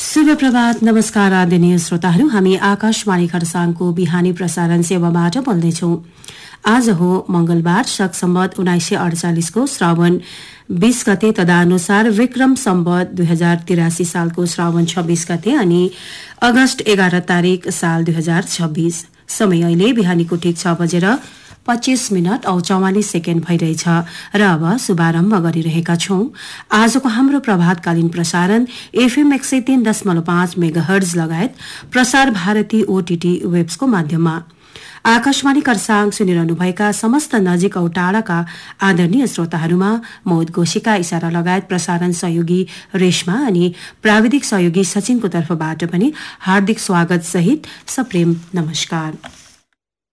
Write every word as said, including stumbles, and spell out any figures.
शुभ प्रभात, नमस्कार आदरणीय श्रोताहरू। हामी आकाशवाणी खरसाङको बिहानी प्रसारण सेवाबाट बोल्दैछौँ। आज हो मंगलबार, शक सम्वत उन्नाइस सय अडचालिसको श्रावण बीस गते, तदनुसार विक्रम सम्वत दुई हजार तिरासी सालको श्रावण छब्बीस गते अनि अगस्त एघार तारिक साल दुई हजार छब्बीस। समय अहिले बिहानीको ठिक छ बजेर पच्चीस मिनट औ चौवालिस सेकेन्ड भइरहेछ र अब शुभारम्भ गरिरहेका छौं आजको हाम्रो प्रभातकालीन प्रसारण एफएम एक सय तीन दशमलव पाँच मेगाहर्ज लगायत प्रसार भारती ओटीटी वेब्सको माध्यममा। आकाशवाणी खरसाङ सुनिरहनुभएका समस्त नजिक औ टाढाका आदरणीय श्रोताहरूमा म उद्घोषिका इशारा लगायत प्रसारण सहयोगी रेशमा अनि प्राविधिक सहयोगी सचिनको तर्फबाट पनि हार्दिक स्वागत सहित सप्रेम नमस्कार।